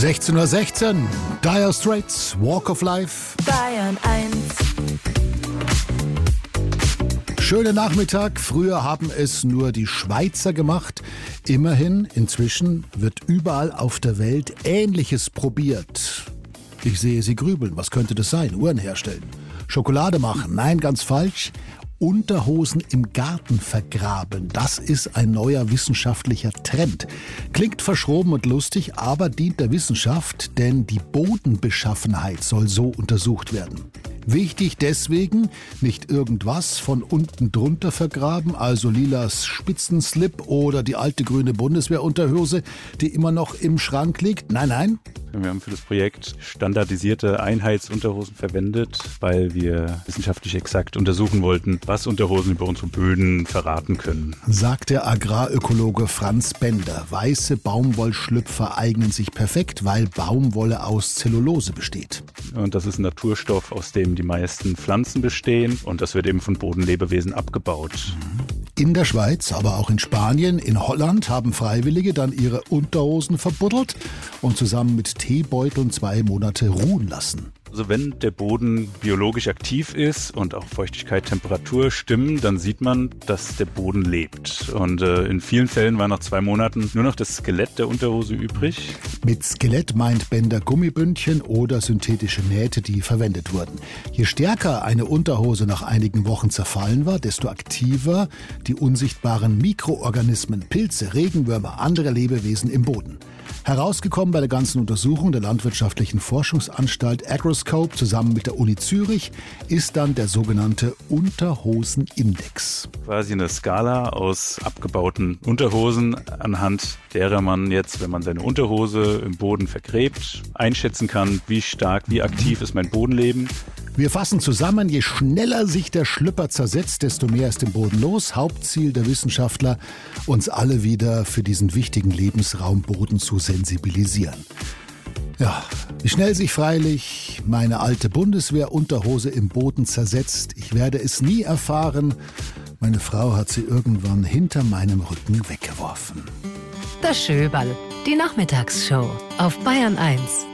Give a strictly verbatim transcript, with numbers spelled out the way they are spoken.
sechzehn Uhr sechzehn, Dire Straits, Walk of Life. Bayern eins. Schönen Nachmittag. Früher haben es nur die Schweizer gemacht. Immerhin, inzwischen wird überall auf der Welt Ähnliches probiert. Ich sehe Sie grübeln. Was könnte das sein? Uhren herstellen? Schokolade machen? Nein, ganz falsch. Unterhosen im Garten vergraben. Das ist ein neuer wissenschaftlicher Trend. Klingt verschroben und lustig, aber dient der Wissenschaft, denn die Bodenbeschaffenheit soll so untersucht werden. Wichtig deswegen, nicht irgendwas von unten drunter vergraben, also lilas Spitzenslip oder die alte grüne Bundeswehrunterhose, die immer noch im Schrank liegt. Nein, nein. Wir haben für das Projekt standardisierte Einheitsunterhosen verwendet, weil wir wissenschaftlich exakt untersuchen wollten, was Unterhosen über unsere Böden verraten können. Sagt der Agrarökologe Franz Bender. Weiße Baumwollschlüpfer eignen sich perfekt, weil Baumwolle aus Zellulose besteht. Und das ist ein Naturstoff, aus dem die meisten Pflanzen bestehen. Und das wird eben von Bodenlebewesen abgebaut. In der Schweiz, aber auch in Spanien, in Holland haben Freiwillige dann ihre Unterhosen verbuddelt und zusammen mit Teebeuteln zwei Monate ruhen lassen. Also wenn der Boden biologisch aktiv ist und auch Feuchtigkeit, Temperatur stimmen, dann sieht man, dass der Boden lebt. Und äh, in vielen Fällen war nach zwei Monaten nur noch das Skelett der Unterhose übrig. Mit Skelett meint Bender Gummibündchen oder synthetische Nähte, die verwendet wurden. Je stärker eine Unterhose nach einigen Wochen zerfallen war, desto aktiver die unsichtbaren Mikroorganismen, Pilze, Regenwürmer, andere Lebewesen im Boden. Herausgekommen bei der ganzen Untersuchung der Landwirtschaftlichen Forschungsanstalt Agroscope zusammen mit der Uni Zürich ist dann der sogenannte Unterhosenindex. Quasi eine Skala aus abgebauten Unterhosen, anhand derer man jetzt, wenn man seine Unterhose im Boden vergräbt, einschätzen kann, wie stark, wie aktiv ist mein Bodenleben. Wir fassen zusammen, je schneller sich der Schlüpper zersetzt, desto mehr ist im Boden los. Hauptziel der Wissenschaftler, uns alle wieder für diesen wichtigen Lebensraum Boden zu sensibilisieren. Ja, wie schnell sich freilich meine alte Bundeswehrunterhose im Boden zersetzt, ich werde es nie erfahren. Meine Frau hat sie irgendwann hinter meinem Rücken weggeworfen. Das Schöberl, die Nachmittagsshow auf Bayern eins.